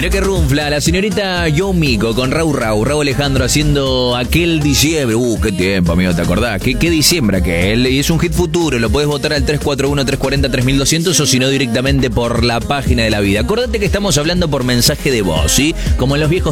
Mirá que runfla, la señorita Yo Mico con Raúl Alejandro haciendo aquel diciembre. Qué tiempo, amigo, ¿te acordás? ¿Qué diciembre aquel? Y es un hit futuro, lo podés votar al 341-340-3200 o si no directamente por la página de la vida. Acordate que estamos hablando por mensaje de voz, ¿sí? Como en los viejos